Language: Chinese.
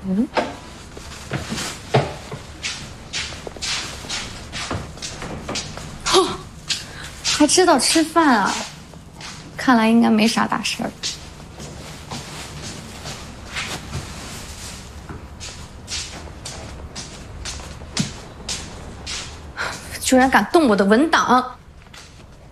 嗯，哦，还知道吃饭啊？看来应该没啥大事儿。居然敢动我的文档！